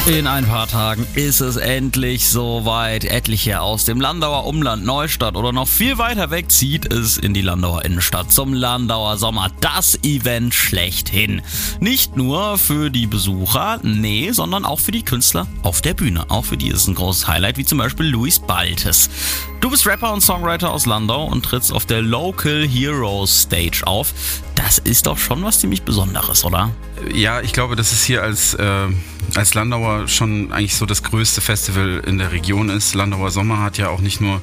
In ein paar Tagen ist es endlich soweit. Etliche aus dem Landauer Umland, Neustadt oder noch viel weiter weg zieht es in die Landauer Innenstadt zum Landauer Sommer. Das Event schlechthin. Nicht nur für die Besucher, sondern auch für die Künstler auf der Bühne. Auch für die ist es ein großes Highlight, wie zum Beispiel Luis Baltes. Du bist Rapper und Songwriter aus Landau und trittst auf der Local Heroes Stage auf. Das ist doch schon was ziemlich Besonderes, oder? Ja, ich glaube, dass es hier als Landauer schon eigentlich so das größte Festival in der Region ist. Landauer Sommer hat ja auch nicht nur,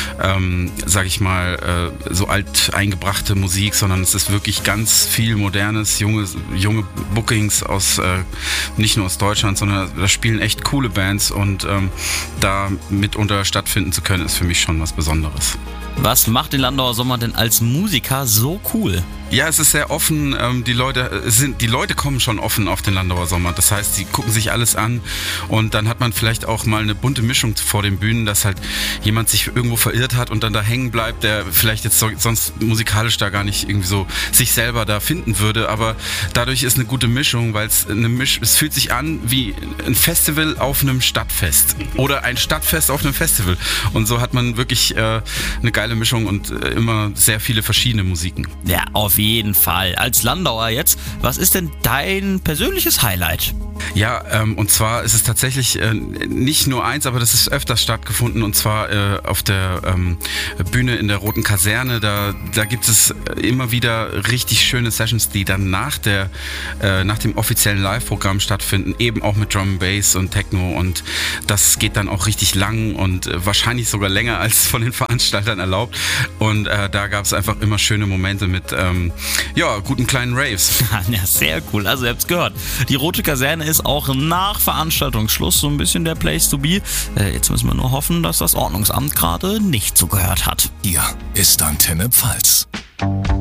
so alt eingebrachte Musik, sondern es ist wirklich ganz viel Modernes, junge Bookings aus, nicht nur aus Deutschland, sondern da spielen echt coole Bands und da mitunter stattfinden zu können, ist für mich schon was Besonderes. Was macht den Landauer Sommer denn als Musiker so cool? Ja, es ist sehr offen. Die Leute kommen schon offen auf den Landauer Sommer. Das heißt, sie gucken sich alles an und dann hat man vielleicht auch mal eine bunte Mischung vor den Bühnen, dass halt jemand sich irgendwo verirrt hat und dann da hängen bleibt, der vielleicht jetzt sonst musikalisch da gar nicht irgendwie so sich selber da finden würde. Aber dadurch ist eine gute Mischung, weil es fühlt sich an wie ein Festival auf einem Stadtfest oder ein Stadtfest auf einem Festival. Und so hat man wirklich eine geile Mischung und immer sehr viele verschiedene Musiken. Ja, auf jeden Fall. Als Landauer jetzt, was ist denn dein persönliches Highlight? Ja, und zwar ist es tatsächlich nicht nur eins, aber das ist öfters stattgefunden und zwar auf der Bühne in der Roten Kaserne. Da gibt es immer wieder richtig schöne Sessions, die dann nach dem offiziellen Live-Programm stattfinden, eben auch mit Drum and Bass und Techno und das geht dann auch richtig lang und wahrscheinlich sogar länger als von den Veranstaltern erlaubt und da gab es einfach immer schöne Momente mit guten kleinen Raves. Ja, sehr cool. Also ihr habt's gehört. Die Rote Kaserne ist auch nach Veranstaltungsschluss so ein bisschen der Place to be. Jetzt müssen wir nur hoffen, dass das Ordnungsamt gerade nicht zugehört hat. Hier ist Antenne Pfalz.